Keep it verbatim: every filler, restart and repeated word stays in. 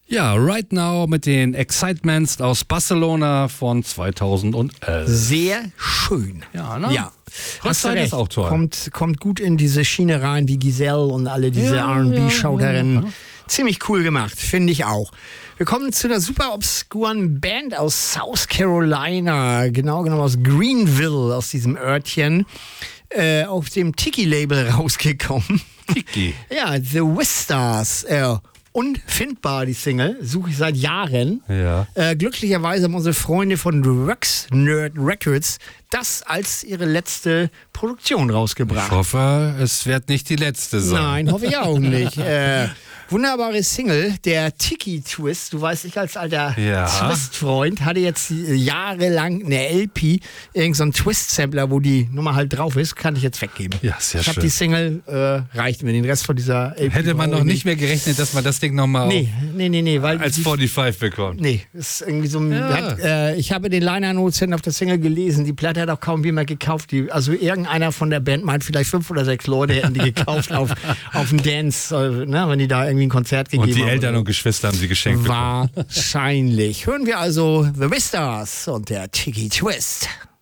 Ja, Right Now mit den Excitements aus Barcelona von zweitausendelf. Sehr schön. Ja, ne? Ja. Hast du recht. Ist auch toll. Kommt, kommt gut in diese Schiene rein, wie Giselle und alle diese Ja, R und B-Schauterinnen. ja, ja. Ziemlich cool gemacht, finde ich auch. Wir kommen zu einer super obskuren Band aus South Carolina, genau genommen aus Greenville, aus diesem Örtchen, äh, auf dem Tiki-Label rausgekommen. Tiki. Ja, The Wistars. Äh, unfindbar, die Single. Suche ich seit Jahren. Ja. Äh, glücklicherweise haben unsere Freunde von Rux Nerd Records das als ihre letzte Produktion rausgebracht. Ich hoffe, es wird nicht die letzte sein. Nein, hoffe ich auch nicht. äh, wunderbare Single, der Tiki Twist. Du weißt, ich als alter Ja. Twist-Freund hatte jetzt jahrelang eine L P, irgend so ein Twist-Sampler, wo die Nummer halt drauf ist, kann ich jetzt weggeben. Ja, sehr ich habe schön. die Single, äh, reicht mir. Den Rest von dieser L P. Hätte man brauche noch ich nicht mehr gerechnet, dass man das Ding nochmal Nee, nee, nee, nee. Weil als die- fünfundvierzig bekommt. Nee, ist irgendwie so ein. Ja. Hat, äh, ich habe den Liner Notes hinten auf der Single gelesen. Die Platte hat auch kaum jemand gekauft. Die, also irgendeiner von der Band meint, vielleicht fünf oder sechs Leute hätten die gekauft auf, auf dem Dance, äh, ne, wenn die da irgendwie ein Konzert gegeben Und die haben. Eltern und Geschwister haben sie geschenkt bekommen. Wahrscheinlich. Hören wir also The Wistars und der Tiki Twist.